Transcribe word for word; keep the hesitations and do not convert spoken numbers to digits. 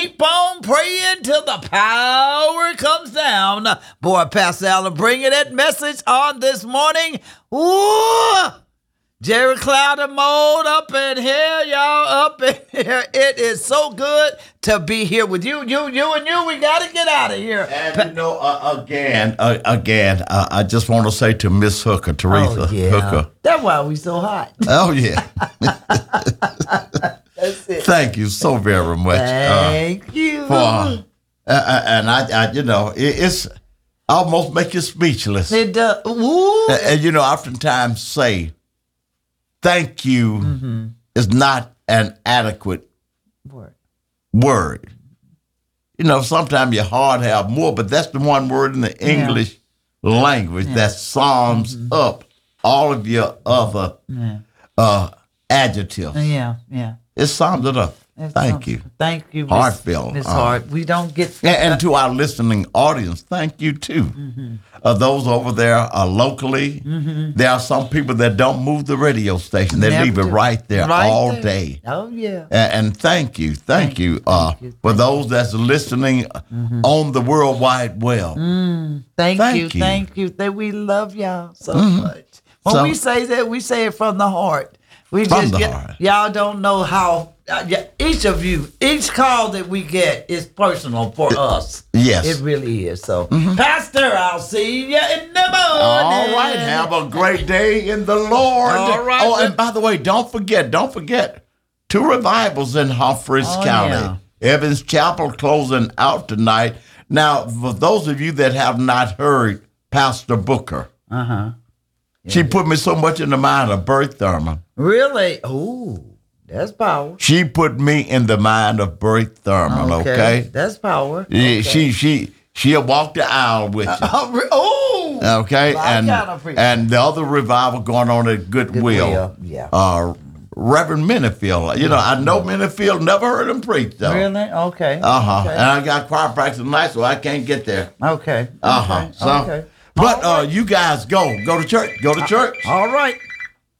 keep on praying till the power comes down. Boy, Pastor Allen bringing that message on this morning. Ooh, Jerry Cloud and Mold up in here, y'all up in here. It is so good to be here with you, you, you, and you. We got to get out of here. And, you know, uh, again, uh, again, uh, I just want to say to Miss Hooker, Teresa oh, yeah. Hooker. That's why we so hot. Oh, yeah. That's it. Thank you so very much. Thank uh, you. For, uh, uh, and, I, I, you know, it, it's almost make you speechless. It does. Ooh. And, and, you know, oftentimes say, thank you mm-hmm. is not an adequate word. word. You know, sometimes your heart have more, but that's the one word in the English yeah. language yeah. that sums mm-hmm. up all of your other yeah. uh, adjectives. Yeah, yeah. It sums it up. It's thank something. you. Thank you, Heartfelt. Miss uh, Hart. We don't get... And, and to our listening audience, thank you, too. Mm-hmm. Uh, those over there uh, locally, mm-hmm. there are some people that don't move the radio station. They Never leave it do. right there right all there. day. Oh, yeah. And, and thank you. Thank, thank you, uh, you. Thank for those you. That's listening mm-hmm. on the World Wide Web. Mm, thank, thank you. you. Thank you. That we love y'all so mm-hmm. much. When so, we say that, we say it from the heart. We from just the get, heart. Y'all don't know how uh, each of you, each call that we get is personal for it, us. Yes. It really is. So, mm-hmm. Pastor, I'll see you in the morning. All right. Have a great day in the Lord. All right. Oh, and by the way, don't forget, don't forget, two revivals in Humphreys oh, County. Yeah. Evans Chapel closing out tonight. Now, for those of you that have not heard Pastor Booker, uh-huh. Yeah. She put me so much in the mind of Bert Thurman. Really? Ooh, that's power. She put me in the mind of Bert Thurman, okay? okay? That's power. Okay. Okay. She she she'll walk the aisle with you. Uh, oh! Okay, and and the other revival going on at Goodwill. Goodwill. Yeah. Uh, Reverend Minifield. You know, I know Minifield, never heard him preach, though. Really? Okay. Uh-huh. Okay. And I got choir practice tonight, so I can't get there. Okay. Uh-huh. Okay. So, okay. But right. uh, you guys go. Go to church. Go to church. All right.